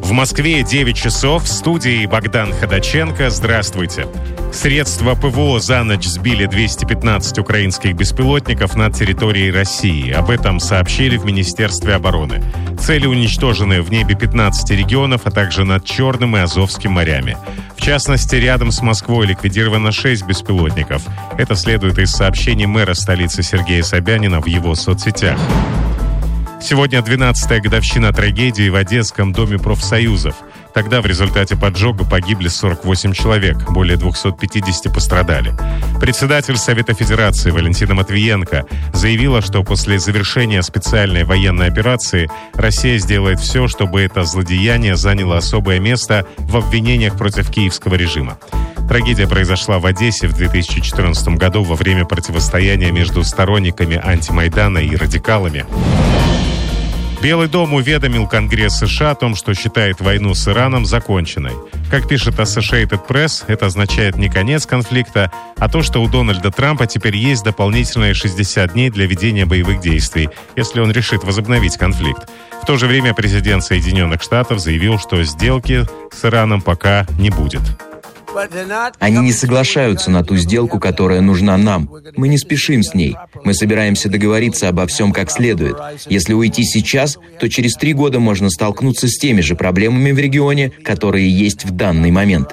В Москве 9 часов. В студии Богдан Ходаченко. Здравствуйте. Средства ПВО за ночь сбили 215 украинских беспилотников над территорией России. Об этом сообщили в Министерстве обороны. Цели уничтожены в небе 15 регионов, а также над Черным и Азовским морями. В частности, рядом с Москвой ликвидировано 6 беспилотников. Это следует из сообщений мэра столицы Сергея Собянина в его соцсетях. Сегодня 12-я годовщина трагедии в Одесском доме профсоюзов. Тогда в результате поджога погибли 48 человек, более 250 пострадали. Председатель Совета Федерации Валентина Матвиенко заявила, что после завершения специальной военной операции Россия сделает все, чтобы это злодеяние заняло особое место в обвинениях против киевского режима. Трагедия произошла в Одессе в 2014 году во время противостояния между сторонниками антимайдана и радикалами. Белый дом уведомил Конгресс США о том, что считает войну с Ираном законченной. Как пишет Associated Press, это означает не конец конфликта, а то, что у Дональда Трампа теперь есть дополнительные 60 дней для ведения боевых действий, если он решит возобновить конфликт. В то же время президент Соединенных Штатов заявил, что сделки с Ираном пока не будет. Они не соглашаются на ту сделку, которая нужна нам. Мы не спешим с ней. Мы собираемся договориться обо всем как следует. Если уйти сейчас, то через 3 года можно столкнуться с теми же проблемами в регионе, которые есть в данный момент.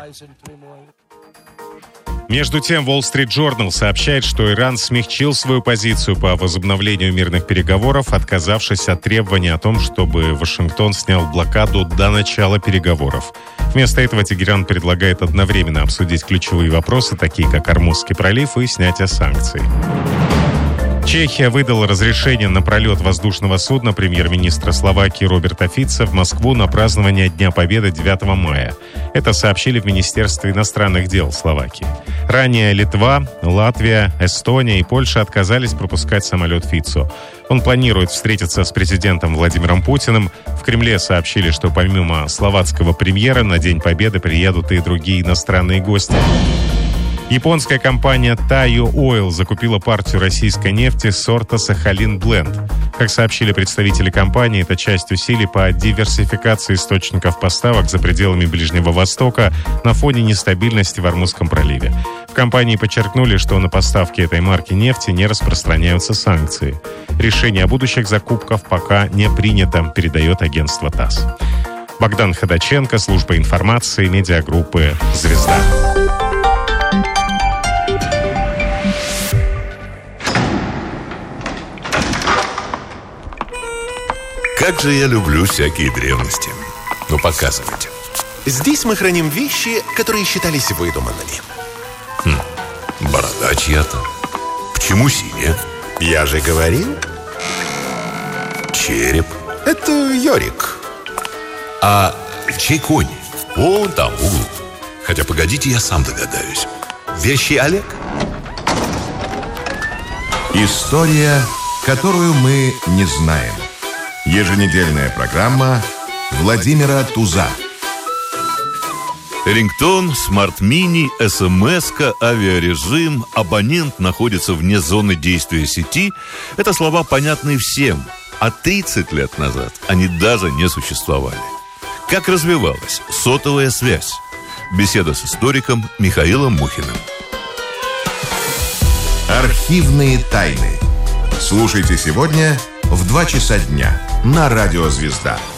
Между тем, Wall Street Journal сообщает, что Иран смягчил свою позицию по возобновлению мирных переговоров, отказавшись от требования о том, чтобы Вашингтон снял блокаду до начала переговоров. Вместо этого Тегеран предлагает одновременно обсудить ключевые вопросы, такие как Ормузский пролив и снятие санкций. Чехия выдала разрешение на пролет воздушного судна премьер-министра Словакии Роберта Фица в Москву на празднование Дня Победы 9 мая. Это сообщили в Министерстве иностранных дел Словакии. Ранее Литва, Латвия, Эстония и Польша отказались пропускать самолет Фицу. Он планирует встретиться с президентом Владимиром Путиным. В Кремле сообщили, что помимо словацкого премьера на День Победы приедут и другие иностранные гости. Японская компания Taiyo Oil закупила партию российской нефти сорта Сахалин Бленд. Как сообщили представители компании, это часть усилий по диверсификации источников поставок за пределами Ближнего Востока на фоне нестабильности в Ормузском проливе. В компании подчеркнули, что на поставки этой марки нефти не распространяются санкции. Решение о будущих закупках пока не принято, передает агентство ТАСС. Богдан Ходаченко, служба информации, медиагруппы «Звезда». Как же я люблю всякие древности. Ну, показывайте. Здесь мы храним вещи, которые считались выдуманными. Борода чья-то. Почему синяя? Я же говорил. Череп. Это Йорик. А чей конь? Вон там, в углу. Хотя, погодите, я сам догадаюсь. Вещи Олег? История, которую мы не знаем. Еженедельная программа Владимира Туза. Рингтон, смарт-мини, СМС-ка, авиарежим, абонент находится вне зоны действия сети. Это слова, понятные всем. А 30 лет назад они даже не существовали. Как развивалась сотовая связь? Беседа с историком Михаилом Мухиным. Архивные тайны. Слушайте сегодня в 2 часа дня на Радио Звезда.